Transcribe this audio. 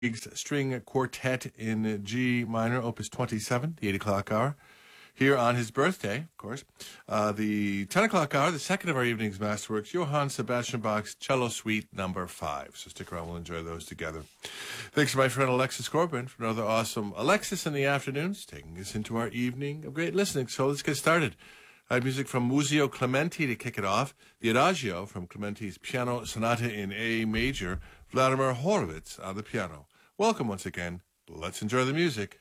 String Quartet in G minor, Opus 27, the 8 o'clock hour. Here on his birthday, of course, the 10 o'clock hour, the second of our evening's masterworks, Johann Sebastian Bach's Cello Suite Number 5. So stick around, we'll enjoy those together. Thanks to my friend Alexis Corbin for another awesome Alexis in the afternoons, taking us into our evening of great listening. So let's get started. I have music from Muzio Clementi to kick it off, the Adagio from Clementi's Piano Sonata in A major, Vladimir Horowitz on the piano. Welcome once again. Let's enjoy the music.